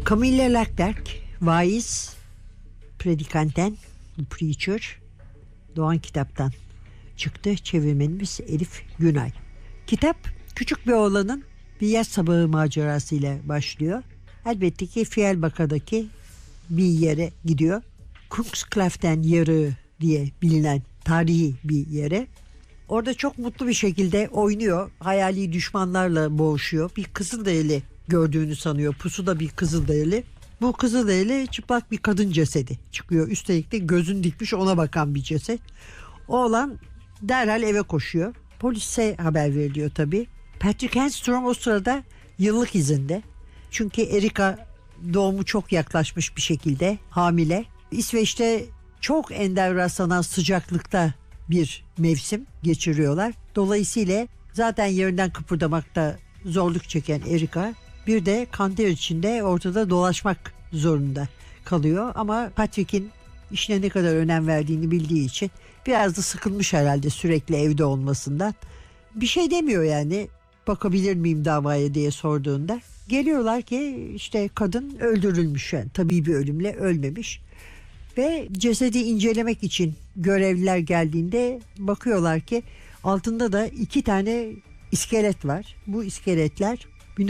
Camille Leclerc, vaiz, predikanten, preacher, Doğan Kitap'tan çıktı. Çevirmenimiz Elif Günay. Kitap küçük bir oğlanın bir yaz sabahı macerasıyla başlıyor. Elbette ki Fiyelbaka'daki bir yere gidiyor. Kungsklaften yarığı diye bilinen tarihi bir yere. Orada çok mutlu bir şekilde oynuyor. Hayali düşmanlarla boğuşuyor. Bir Kızılderili gördüğünü sanıyor. Pusuda bir Kızılderili. Bu Kızılderili çıplak bir kadın cesedi çıkıyor. Üstelik de gözünü dikmiş ona bakan bir ceset. Oğlan derhal eve koşuyor. Polise haber veriliyor tabii. Patrick Handstrom o sırada yıllık izinde. Çünkü Erika doğumu çok yaklaşmış bir şekilde hamile. İsveç'te çok ender rastlanan sıcaklıkta bir mevsim geçiriyorlar. Dolayısıyla zaten yerinden kıpırdamakta zorluk çeken Erika bir de kanter içinde ortada dolaşmak zorunda kalıyor. Ama Patrick'in işine ne kadar önem verdiğini bildiği için biraz da sıkılmış herhalde sürekli evde olmasından. Bir şey demiyor yani, bakabilir miyim davaya diye sorduğunda. Geliyorlar ki işte kadın öldürülmüş, yani tabii bir ölümle ölmemiş. Ve cesedi incelemek için görevliler geldiğinde bakıyorlar ki altında da 2 tane iskelet var. Bu iskeletler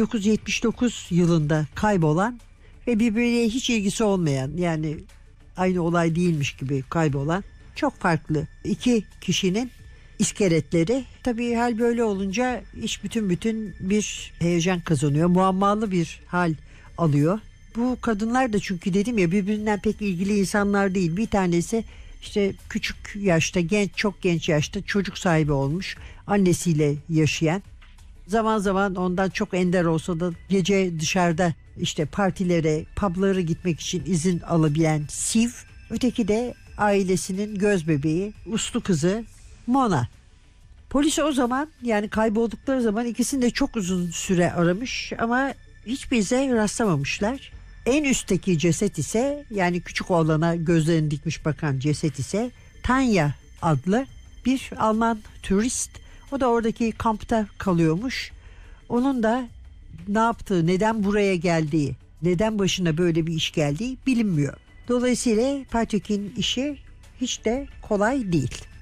1979 yılında kaybolan ve birbirine hiç ilgisi olmayan, yani aynı olay değilmiş gibi kaybolan çok farklı 2 kişinin iskeletleri. Tabii hal böyle olunca iş bütün bir heyecan kazanıyor. Muammalı bir hal alıyor. Bu kadınlar da çünkü dedim ya birbirinden pek ilgili insanlar değil. Bir tanesi işte küçük yaşta, çok genç yaşta çocuk sahibi olmuş. Annesiyle yaşayan. Zaman zaman ondan çok ender olsa da gece dışarıda işte partilere, publara gitmek için izin alabilen Siv. Öteki de ailesinin göz bebeği, uslu kızı Mona. Polis o zaman, yani kayboldukları zaman ikisini de çok uzun süre aramış ama hiçbir ize rastlamamışlar. En üstteki ceset ise, yani küçük oğlana gözlerini dikmiş bakan ceset ise Tanya adlı bir Alman turist. O da oradaki kampta kalıyormuş. Onun da ne yaptığı, neden buraya geldiği, neden başına böyle bir iş geldiği bilinmiyor. Dolayısıyla Patrick'in işi hiç de kolay değil.